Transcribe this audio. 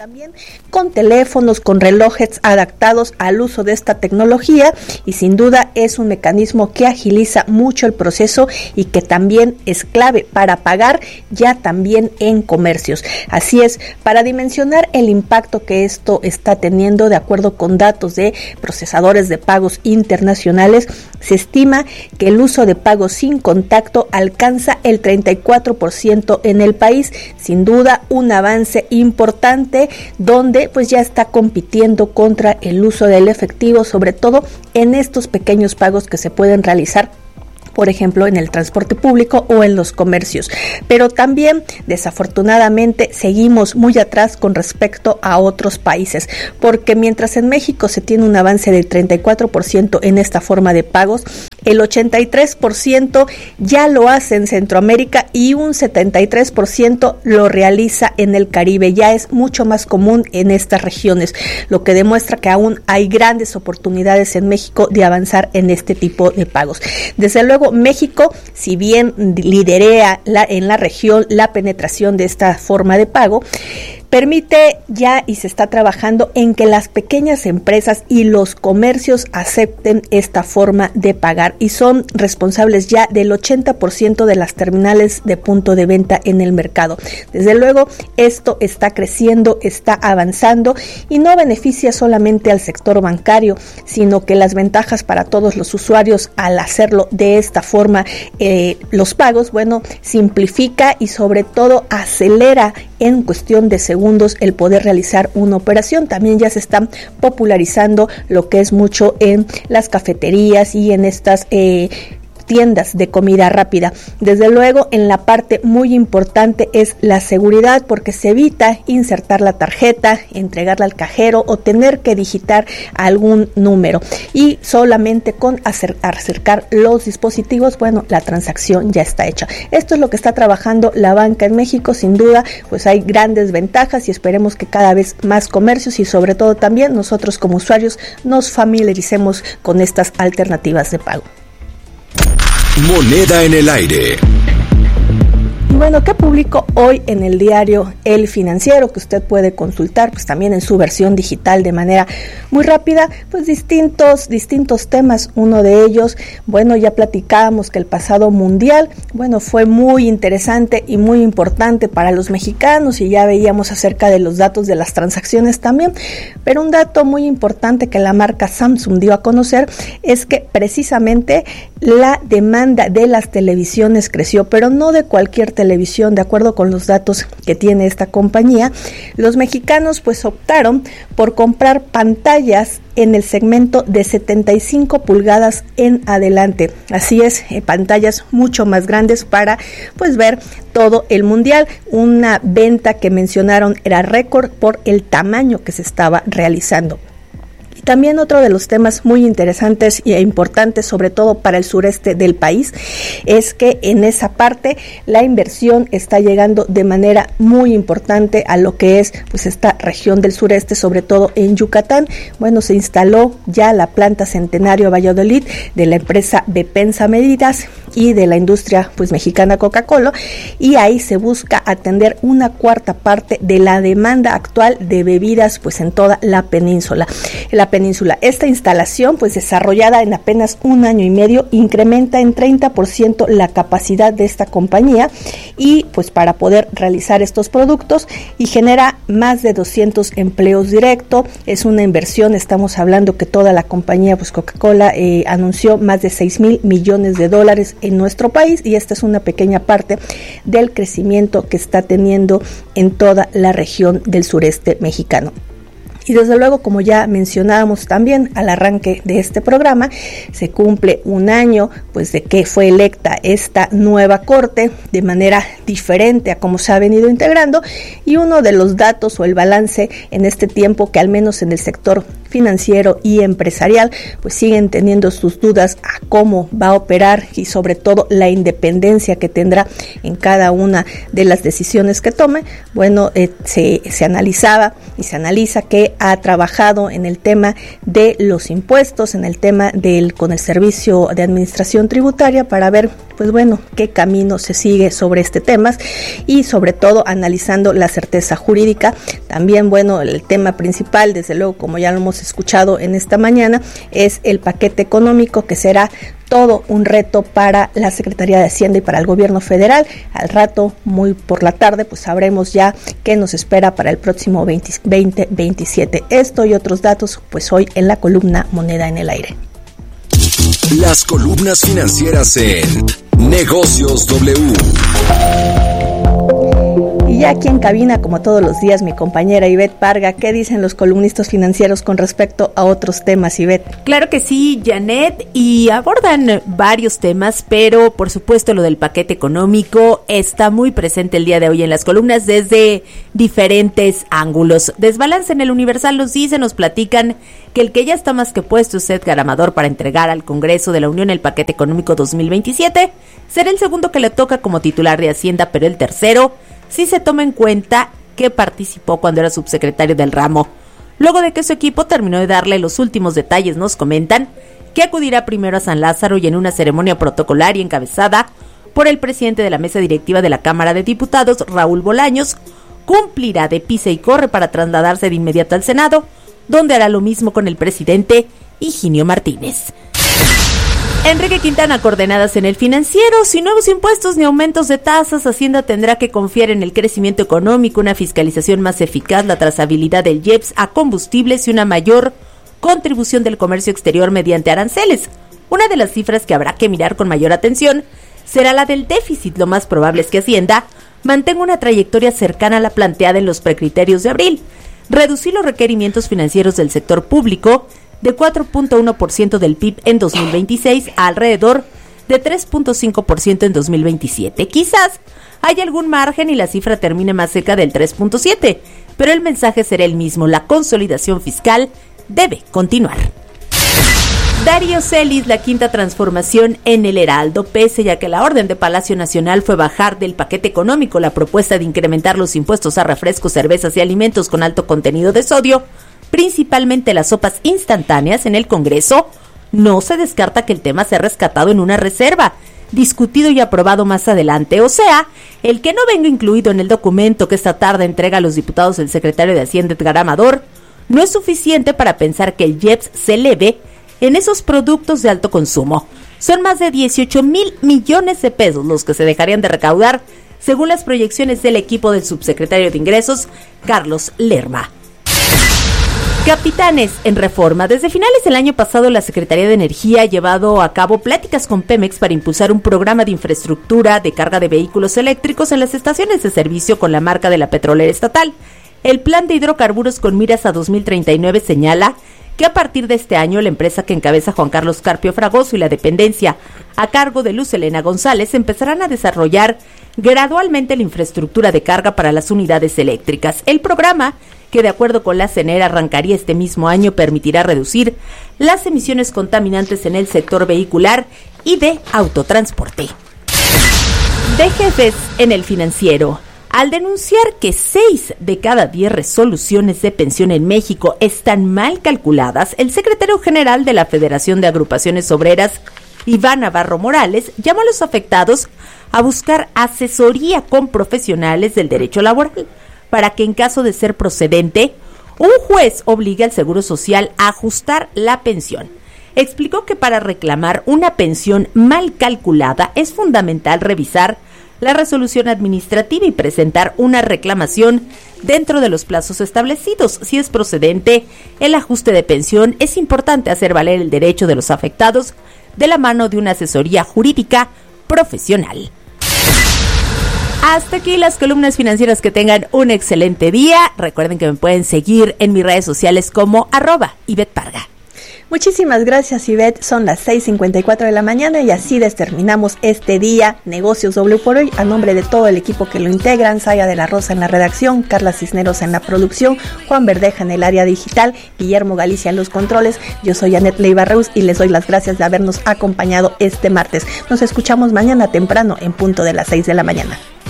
también con teléfonos, con relojes adaptados al uso de esta tecnología, y sin duda es un mecanismo que agiliza mucho el proceso y que también es clave para pagar ya también en comercios. Así es, para dimensionar el impacto que esto está teniendo, de acuerdo con datos de procesadores de pagos internacionales, se estima que el uso de pagos sin contacto alcanza el 34% en el país. Sin duda un avance importante, donde pues ya está compitiendo contra el uso del efectivo, sobre todo en estos pequeños pagos que se pueden realizar, por ejemplo, en el transporte público o en los comercios. Pero también, desafortunadamente, seguimos muy atrás con respecto a otros países, porque mientras en México se tiene un avance del 34% en esta forma de pagos, el 83% ya lo hace en Centroamérica y un 73% lo realiza en el Caribe. Ya es mucho más común en estas regiones, lo que demuestra que aún hay grandes oportunidades en México de avanzar en este tipo de pagos. Desde luego, México, si bien liderea en la región la penetración de esta forma de pago, permite ya y se está trabajando en que las pequeñas empresas y los comercios acepten esta forma de pagar, y son responsables ya del 80% de las terminales de punto de venta en el mercado. Desde luego, esto está creciendo, está avanzando, y no beneficia solamente al sector bancario, sino que las ventajas para todos los usuarios al hacerlo de esta forma, los pagos, bueno, simplifica y sobre todo acelera en cuestión de segundos el poder realizar una operación. También ya se están popularizando lo que es mucho en las cafeterías y en estas tiendas de comida rápida. Desde luego, en la parte muy importante es la seguridad, porque se evita insertar la tarjeta, entregarla al cajero o tener que digitar algún número, y solamente con acercar los dispositivos, bueno, la transacción ya está hecha. Esto es lo que está trabajando la banca en México. Sin duda, pues hay grandes ventajas, y esperemos que cada vez más comercios y sobre todo también nosotros como usuarios nos familiaricemos con estas alternativas de pago. Moneda en el aire. Bueno, ¿qué publicó hoy en el diario El Financiero? Que usted puede consultar pues también en su versión digital de manera muy rápida, pues distintos temas. Uno de ellos, bueno, ya platicábamos que el pasado mundial, bueno, fue muy interesante y muy importante para los mexicanos, y ya veíamos acerca de los datos de las transacciones también, pero un dato muy importante que la marca Samsung dio a conocer es que precisamente la demanda de las televisiones creció, pero no de cualquier televisión. De acuerdo con los datos que tiene esta compañía, los mexicanos pues optaron por comprar pantallas en el segmento de 75 pulgadas en adelante. Así es, pantallas mucho más grandes para pues ver todo el mundial. Una venta que mencionaron era récord por el tamaño que se estaba realizando. También otro de los temas muy interesantes e importantes, sobre todo para el sureste del país, es que en esa parte la inversión está llegando de manera muy importante a lo que es pues esta región del sureste, sobre todo en Yucatán. Bueno, se instaló ya la planta Centenario Valladolid de la empresa Bepensa Medidas y de la industria pues mexicana Coca-Cola, y ahí se busca atender una cuarta parte de la demanda actual de bebidas pues en toda la península. Esta instalación, pues desarrollada en apenas un año y medio, incrementa en 30% la capacidad de esta compañía, y pues para poder realizar estos productos, y genera más de 200 empleos directos. Es una inversión, estamos hablando que toda la compañía, pues Coca-Cola anunció más de $6,000 millones en nuestro país, y esta es una pequeña parte del crecimiento que está teniendo en toda la región del sureste mexicano. Y desde luego, como ya mencionábamos también al arranque de este programa, se cumple un año pues de que fue electa esta nueva corte de manera diferente a como se ha venido integrando, y uno de los datos o el balance en este tiempo, que al menos en el sector financiero y empresarial pues siguen teniendo sus dudas a cómo va a operar, y sobre todo la independencia que tendrá en cada una de las decisiones que tome. Bueno, se analizaba y se analiza que ha trabajado en el tema de los impuestos, en el tema con el servicio de administración tributaria, para ver pues bueno, qué camino se sigue sobre este tema y sobre todo analizando la certeza jurídica. También, bueno, el tema principal, desde luego, como ya lo hemos escuchado en esta mañana, es el paquete económico, que será todo un reto para la Secretaría de Hacienda y para el gobierno federal. Al rato, muy por la tarde, pues sabremos ya qué nos espera para el próximo 2027. Esto y otros datos, pues hoy en la columna Moneda en el Aire. Las columnas financieras en Negocios W. Y ya aquí en cabina, como todos los días, mi compañera Ivette Parga. ¿Qué dicen los columnistas financieros con respecto a otros temas, Ivette? Claro que sí, Janet, y abordan varios temas, pero por supuesto lo del paquete económico está muy presente el día de hoy en las columnas desde diferentes ángulos. Desbalance en el Universal nos platican que el que ya está más que puesto es Edgar Amador para entregar al Congreso de la Unión el paquete económico 2027. Será el segundo que le toca como titular de Hacienda, pero el tercero si se toma en cuenta que participó cuando era subsecretario del ramo. Luego de que su equipo terminó de darle los últimos detalles, nos comentan que acudirá primero a San Lázaro y en una ceremonia protocolaria encabezada por el presidente de la mesa directiva de la Cámara de Diputados, Raúl Bolaños, cumplirá de pisa y corre para trasladarse de inmediato al Senado, donde hará lo mismo con el presidente Higinio Martínez. Enrique Quintana, coordenadas en el Financiero. Sin nuevos impuestos ni aumentos de tasas, Hacienda tendrá que confiar en el crecimiento económico, una fiscalización más eficaz, la trazabilidad del IEPS a combustibles y una mayor contribución del comercio exterior mediante aranceles. Una de las cifras que habrá que mirar con mayor atención será la del déficit. Lo más probable es que Hacienda mantenga una trayectoria cercana a la planteada en los precriterios de abril. Reducir los requerimientos financieros del sector público de 4.1% del PIB en 2026 a alrededor de 3.5% en 2027. Quizás haya algún margen y la cifra termine más cerca del 3.7%, pero el mensaje será el mismo: la consolidación fiscal debe continuar. Darío Celis, la quinta transformación en el Heraldo. Pese ya que la orden de Palacio Nacional fue bajar del paquete económico la propuesta de incrementar los impuestos a refrescos, cervezas y alimentos con alto contenido de sodio, principalmente las sopas instantáneas, en el Congreso, no se descarta que el tema sea rescatado en una reserva, discutido y aprobado más adelante. O sea, el que no venga incluido en el documento que esta tarde entrega a los diputados el secretario de Hacienda, Edgar Amador, no es suficiente para pensar que el IEPS se eleve en esos productos de alto consumo. Son más de 18,000 millones de pesos los que se dejarían de recaudar, según las proyecciones del equipo del subsecretario de Ingresos, Carlos Lerma. Capitanes en Reforma. Desde finales del año pasado, la Secretaría de Energía ha llevado a cabo pláticas con Pemex para impulsar un programa de infraestructura de carga de vehículos eléctricos en las estaciones de servicio con la marca de la petrolera estatal. El plan de hidrocarburos con miras a 2039 señala que a partir de este año la empresa que encabeza Juan Carlos Carpio Fragoso y la dependencia a cargo de Luz Helena González empezarán a desarrollar gradualmente la infraestructura de carga para las unidades eléctricas. El programa, que de acuerdo con la CNER arrancaría este mismo año, permitirá reducir las emisiones contaminantes en el sector vehicular y de autotransporte. De jefes en el Financiero. Al denunciar que 6 de cada 10 resoluciones de pensión en México están mal calculadas, el secretario general de la Federación de Agrupaciones Obreras, Iván Navarro Morales, llamó a los afectados a buscar asesoría con profesionales del derecho laboral para que, en caso de ser procedente, un juez obligue al Seguro Social a ajustar la pensión. Explicó que para reclamar una pensión mal calculada es fundamental revisar la resolución administrativa y presentar una reclamación dentro de los plazos establecidos. Si es procedente el ajuste de pensión, es importante hacer valer el derecho de los afectados de la mano de una asesoría jurídica profesional. Hasta aquí las columnas financieras. Que tengan un excelente día. Recuerden que me pueden seguir en mis redes sociales como @IvetteParga. Muchísimas gracias, Ivette. Son las 6:54 de la mañana y así terminamos este día Negocios W por hoy. A nombre de todo el equipo que lo integran: Saya de la Rosa en la redacción, Carla Cisneros en la producción, Juan Verdeja en el área digital, Guillermo Galicia en los controles. Yo soy Anet Leiva Reus y les doy las gracias de habernos acompañado este martes. Nos escuchamos mañana temprano en punto de las 6 de la mañana.